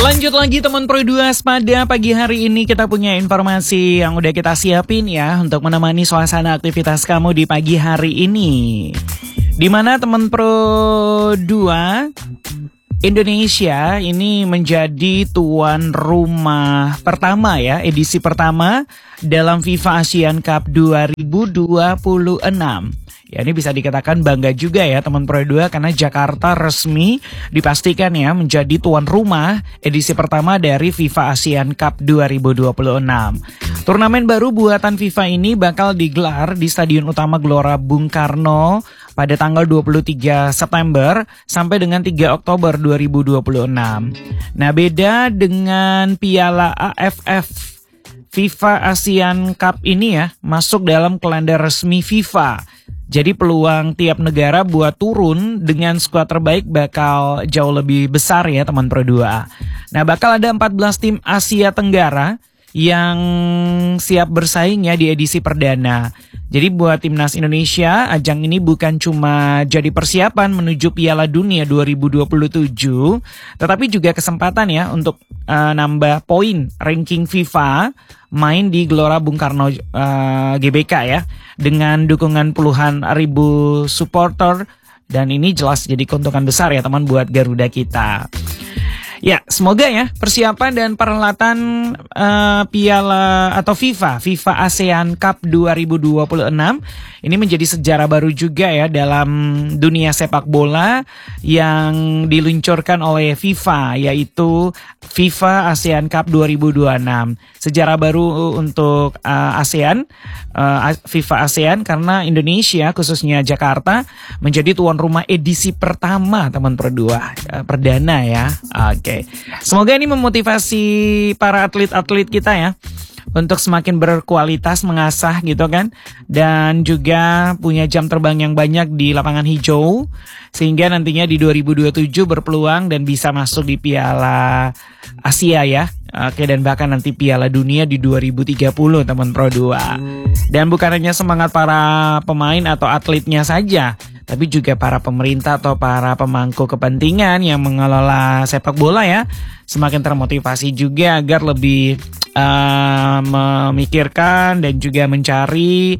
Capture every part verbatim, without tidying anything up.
Lanjut lagi teman Pro dua, pada pagi hari ini kita punya informasi yang udah kita siapin ya untuk menemani suasana aktivitas kamu di pagi hari ini. Dimana teman Pro dua, Indonesia ini menjadi tuan rumah pertama ya, edisi pertama dalam FIFA Asian Cup dua ribu dua puluh enam. Ya, ini bisa dikatakan bangga juga ya teman Pro dua karena Jakarta resmi dipastikan ya menjadi tuan rumah edisi pertama dari FIFA Asian Cup dua ribu dua puluh enam. Turnamen baru buatan FIFA ini bakal digelar di Stadion Utama Gelora Bung Karno pada tanggal dua puluh tiga September sampai dengan tiga Oktober dua ribu dua puluh enam. Nah, beda dengan Piala A F F, FIFA Asian Cup ini ya masuk dalam kalender resmi FIFA. Jadi peluang tiap negara buat turun dengan skuad terbaik bakal jauh lebih besar ya teman Pro dua. Nah, bakal ada empat belas tim Asia Tenggara yang siap bersaing ya di edisi perdana. Jadi buat timnas Indonesia, ajang ini bukan cuma jadi persiapan menuju Piala Dunia dua ribu dua puluh tujuh, tetapi juga kesempatan ya untuk uh, nambah poin ranking FIFA main di Gelora Bung Karno uh, G B K ya, dengan dukungan puluhan ribu supporter, dan ini jelas jadi keuntungan besar ya teman buat Garuda kita. Ya, semoga ya persiapan dan peralatan uh, Piala atau FIFA FIFA ASEAN Cup dua ribu dua puluh enam ini menjadi sejarah baru juga ya dalam dunia sepak bola yang diluncurkan oleh FIFA, yaitu FIFA ASEAN Cup dua ribu dua puluh enam. Sejarah baru untuk uh, ASEAN, uh, FIFA ASEAN, karena Indonesia khususnya Jakarta menjadi tuan rumah edisi pertama teman Pro dua, uh, perdana ya. Oke. Okay. Semoga ini memotivasi para atlet-atlet kita ya untuk semakin berkualitas mengasah gitu kan, dan juga punya jam terbang yang banyak di lapangan hijau sehingga nantinya di dua ribu dua puluh tujuh berpeluang dan bisa masuk di Piala Asia ya. Oke, dan bahkan nanti Piala Dunia di dua ribu tiga puluh teman Pro dua. Dan bukan hanya semangat para pemain atau atletnya saja, tapi juga para pemerintah atau para pemangku kepentingan yang mengelola sepak bola ya, semakin termotivasi juga agar lebih uh, memikirkan dan juga mencari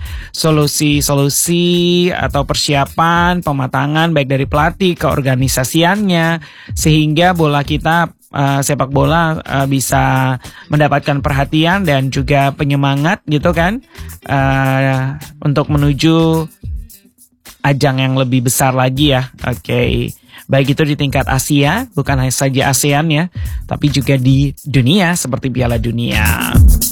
solusi-solusi atau persiapan pematangan baik dari pelatih ke organisasiannya, sehingga bola kita Uh, sepak bola uh, bisa mendapatkan perhatian dan juga penyemangat gitu kan, uh, untuk menuju ajang yang lebih besar lagi ya. Oke, okay. Baik itu di tingkat Asia, bukan hanya saja ASEAN ya, tapi juga di dunia seperti Piala Dunia.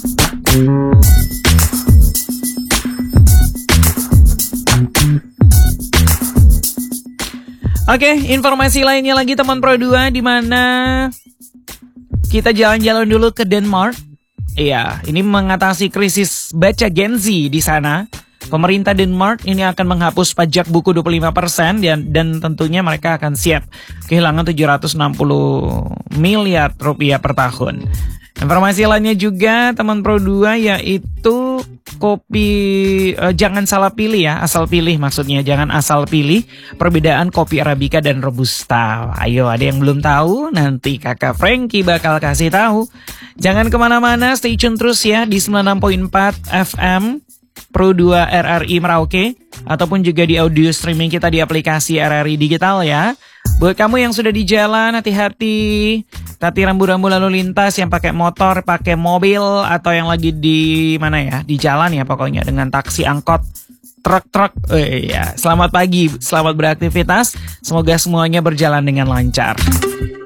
Oke, okay, informasi lainnya lagi teman Pro dua, di mana kita jalan-jalan dulu ke Denmark. Iya, ini mengatasi krisis baca Gen Z di sana. Pemerintah Denmark ini akan menghapus pajak buku dua puluh lima persen dan, dan tentunya mereka akan siap kehilangan tujuh ratus enam puluh miliar rupiah per tahun. Informasi lainnya juga teman Pro dua, yaitu kopi eh, jangan salah pilih ya, asal pilih maksudnya, jangan asal pilih perbedaan kopi Arabica dan Robusta. Ayo, ada yang belum tahu? Nanti kakak Frankie bakal kasih tahu. Jangan kemana-mana, stay tune terus ya di sembilan puluh enam koma empat F M Pro dua R R I Merauke, ataupun juga di audio streaming kita di aplikasi R R I Digital ya. Buat kamu yang sudah di jalan, hati-hati. Tati rambu-rambu lalu lintas, yang pakai motor, pakai mobil, atau yang lagi di mana ya, di jalan ya pokoknya, dengan taksi, angkot, truk-truk. Eh, ya. Selamat pagi, selamat beraktivitas. Semoga semuanya berjalan dengan lancar.